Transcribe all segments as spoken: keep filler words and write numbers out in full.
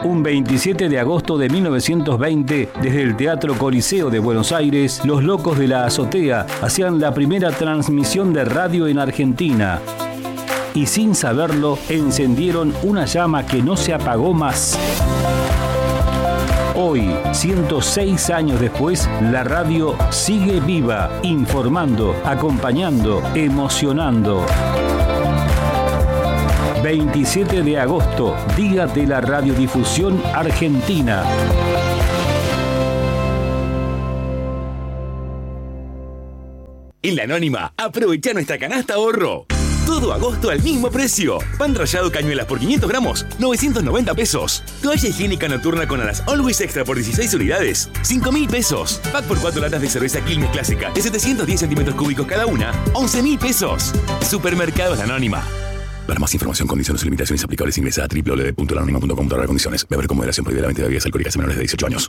Un veintisiete de agosto de mil novecientos veinte, desde el Teatro Coliseo de Buenos Aires, los locos de la azotea hacían la primera transmisión de radio en Argentina. Y sin saberlo, encendieron una llama que no se apagó más. Hoy, ciento seis años después, la radio sigue viva, informando, acompañando, emocionando. veintisiete de agosto, Día de la Radiodifusión Argentina. En La Anónima, aprovecha nuestra canasta ahorro. Todo agosto al mismo precio. Pan rallado cañuelas por quinientos gramos, novecientos noventa pesos. Toalla higiénica nocturna con alas Always Extra por dieciséis unidades, cinco mil pesos. Pack por cuatro latas de cerveza Quilmes Clásica de setecientos diez centímetros cúbicos cada una, once mil pesos. Supermercados La Anónima. Para más información, condiciones y limitaciones aplicables, ingresa a doble u doble u doble u punto la anónima punto com barra condiciones. Beber con moderación, prohibida la venta de bebidas alcohólicas a menores de dieciocho años.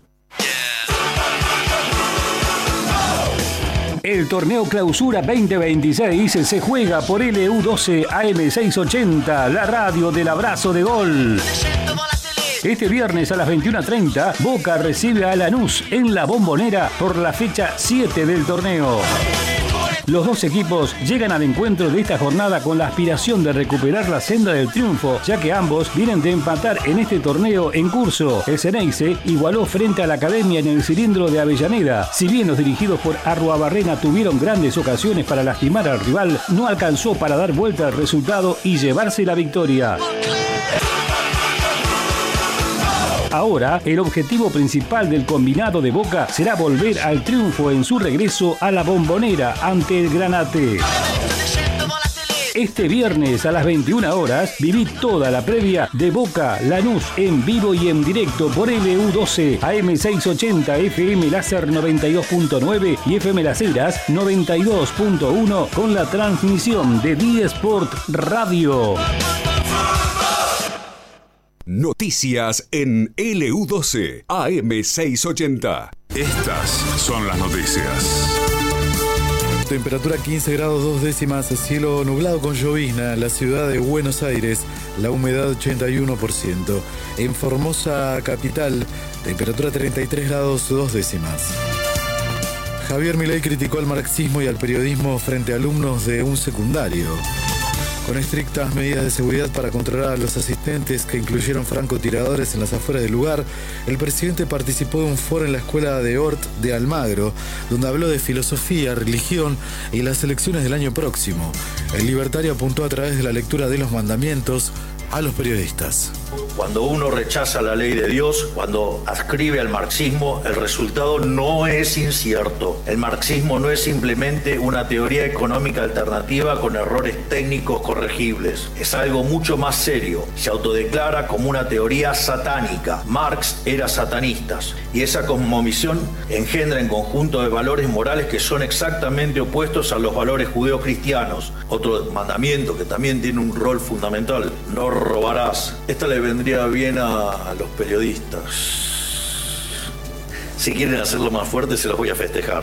El torneo Clausura veinte veintiséis se juega por L U doce A M seiscientos ochenta, la radio del abrazo de gol. Este viernes a las veintiuna treinta, Boca recibe a Lanús en la Bombonera por la fecha siete del torneo. Los dos equipos llegan al encuentro de esta jornada con la aspiración de recuperar la senda del triunfo, ya que ambos vienen de empatar en este torneo en curso. El Ceneice igualó frente a la Academia en el cilindro de Avellaneda. Si bien los dirigidos por Arruabarrena tuvieron grandes ocasiones para lastimar al rival, no alcanzó para dar vuelta al resultado y llevarse la victoria. Ahora, el objetivo principal del combinado de Boca será volver al triunfo en su regreso a la Bombonera ante el Granate. Este viernes a las veintiuna horas, viví toda la previa de Boca Lanús en vivo y en directo por L U doce A M seiscientos ochenta, F M Láser noventa y dos punto nueve y F M Las Heras noventa y dos punto uno con la transmisión de D Sport Radio. Noticias en L U doce A M seiscientos ochenta. Estas son las noticias. Temperatura quince grados dos décimas, cielo nublado con llovizna en la ciudad de Buenos Aires, la humedad ochenta y uno por ciento. En Formosa capital, temperatura treinta y tres grados dos décimas. Javier Milei criticó al marxismo y al periodismo frente a alumnos de un secundario. Con estrictas medidas de seguridad para controlar a los asistentes que incluyeron francotiradores en las afueras del lugar, el presidente participó de un foro en la escuela de Hort de Almagro, donde habló de filosofía, religión y las elecciones del año próximo. El libertario apuntó a través de la lectura de los mandamientos a los periodistas. Cuando uno rechaza la ley de Dios, cuando adscribe al marxismo, el resultado no es incierto. El marxismo no es simplemente una teoría económica alternativa con errores técnicos corregibles. Es algo mucho más serio. Se autodeclara como una teoría satánica. Marx era satanista y esa cosmovisión engendra en conjunto de valores morales que son exactamente opuestos a los valores judeocristianos. Otro mandamiento que también tiene un rol fundamental: no robarás. Esta le vendría bien a, a los periodistas. Si quieren hacerlo más fuerte, se los voy a festejar.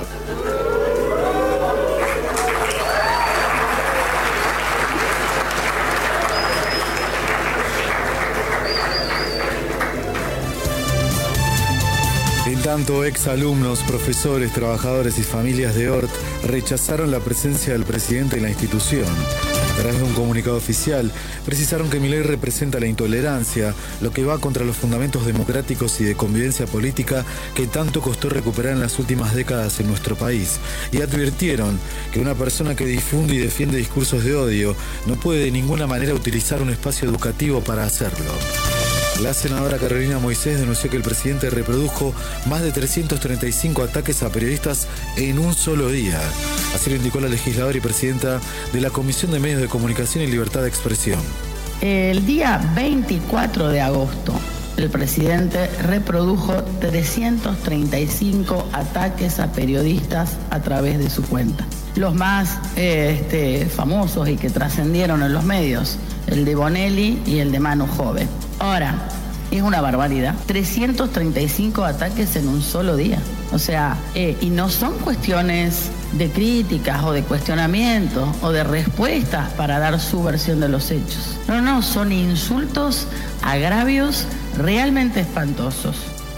En tanto, exalumnos, profesores, trabajadores y familias de Hort rechazaron la presencia del presidente en la institución. A través de un comunicado oficial, precisaron que Milei representa la intolerancia, lo que va contra los fundamentos democráticos y de convivencia política que tanto costó recuperar en las últimas décadas en nuestro país. Y advirtieron que una persona que difunde y defiende discursos de odio no puede de ninguna manera utilizar un espacio educativo para hacerlo. La senadora Carolina Moisés denunció que el presidente reprodujo más de trescientos treinta y cinco ataques a periodistas en un solo día. Así lo indicó la legisladora y presidenta de la Comisión de Medios de Comunicación y Libertad de Expresión. El día veinticuatro de agosto, el presidente reprodujo trescientos treinta y cinco ataques a periodistas a través de su cuenta. Los más eh, este, famosos y que trascendieron en los medios, el de Bonelli y el de Manu Jove. Ahora, es una barbaridad. trescientos treinta y cinco ataques en un solo día. O sea, eh, y no son cuestiones de críticas o de cuestionamientos o de respuestas para dar su versión de los hechos. No, no, son insultos, agravios realmente espantosos.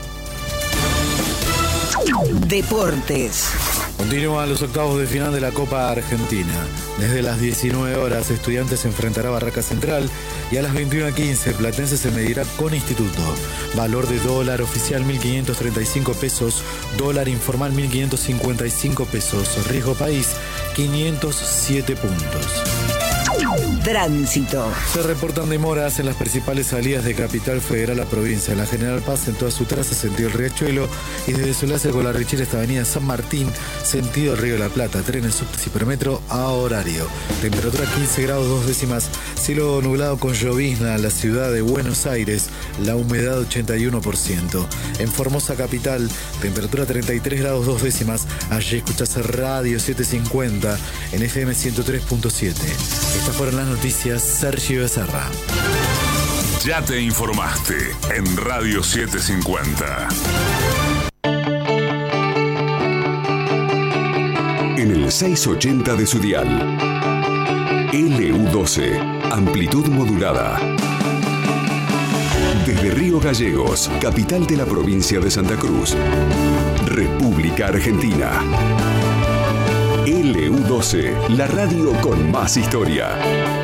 Deportes. Continúan los octavos de final de la Copa Argentina. Desde las diecinueve horas, Estudiantes se enfrentará a Barraca Central y a las veintiuno quince, Platense se medirá con Instituto. Valor de dólar oficial mil quinientos treinta y cinco pesos, dólar informal mil quinientos cincuenta y cinco pesos, riesgo país quinientos siete puntos. Tránsito. Se reportan demoras en las principales salidas de Capital Federal a provincia. La General Paz en toda su traza, sentido el Riachuelo, y desde su enlace con la Richera esta avenida San Martín, sentido el Río de la Plata. Trenes, subtes y Permetro a horario. Temperatura quince grados dos décimas. Cielo nublado con llovizna. La ciudad de Buenos Aires, la humedad ochenta y uno por ciento. En Formosa Capital, temperatura treinta y tres grados dos décimas. Allí escuchás Radio setecientos cincuenta en F M ciento tres punto siete. Estas fueron las noticias. Sergio Becerra. Ya te informaste en Radio setecientos cincuenta. En el seiscientos ochenta de su dial. L U doce, amplitud modulada. Desde Río Gallegos, capital de la provincia de Santa Cruz. República Argentina. L U doce, la radio con más historia.